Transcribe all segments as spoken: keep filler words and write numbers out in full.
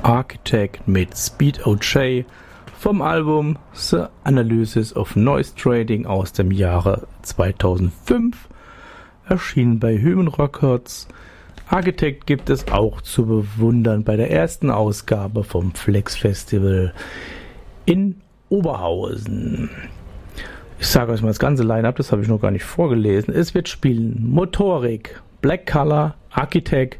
Architect mit Speed O J vom Album The Analysis of Noise Trading aus dem Jahre zweitausendfünf, erschienen bei Human Records. Architect gibt es auch zu bewundern bei der ersten Ausgabe vom Flex Festival in Oberhausen. Ich sage euch mal das ganze Line-Up, das habe ich noch gar nicht vorgelesen. Es wird spielen Motorik, Black Color, Architect,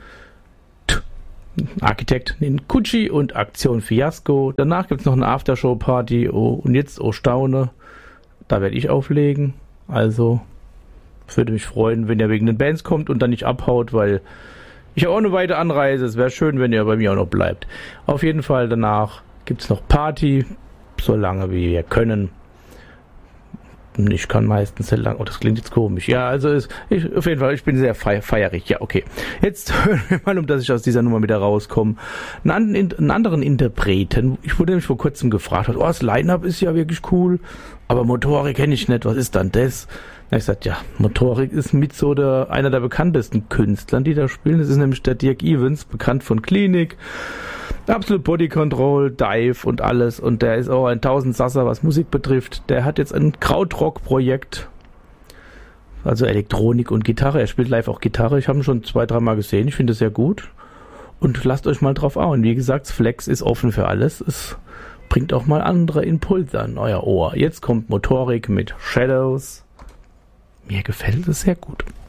Architekt in Kutschi und Aktion Fiasco. Danach gibt es noch eine Aftershow-Party. Oh, und jetzt, oh Staune, da werde ich auflegen. Also, würde mich freuen, wenn ihr wegen den Bands kommt und dann nicht abhaut, weil ich habe auch eine weite Anreise. Es wäre schön, wenn ihr bei mir auch noch bleibt. Auf jeden Fall danach gibt es noch Party, so lange wie wir können. Ich kann meistens sehr lang. Oh, das klingt jetzt komisch. Ja, also ist, ich, auf jeden Fall, ich bin sehr feier, feierig. Ja, okay. Jetzt hören wir mal, um dass ich aus dieser Nummer wieder rauskomme, einen, einen anderen Interpreten. Ich wurde nämlich vor kurzem gefragt, oh, das Line-Up ist ja wirklich cool, aber Motorik kenne ich nicht. Was ist dann das? Da habe ich gesagt, ja, Motorik ist mit so der, einer der bekanntesten Künstlern, die da spielen. Das ist nämlich der Dirk Evans, bekannt von Klinik, Absolute Body Control, Dive und alles. Und der ist auch ein Tausendsasser, was Musik betrifft. Der hat jetzt ein Krautrock-Projekt, also Elektronik und Gitarre. Er spielt live auch Gitarre. Ich habe ihn schon zwei, dreimal gesehen. Ich finde es sehr gut. Und lasst euch mal drauf an. Wie gesagt, Flex ist offen für alles. Es bringt auch mal andere Impulse an euer Ohr. Jetzt kommt Motorik mit Shadows. Mir gefällt es sehr gut.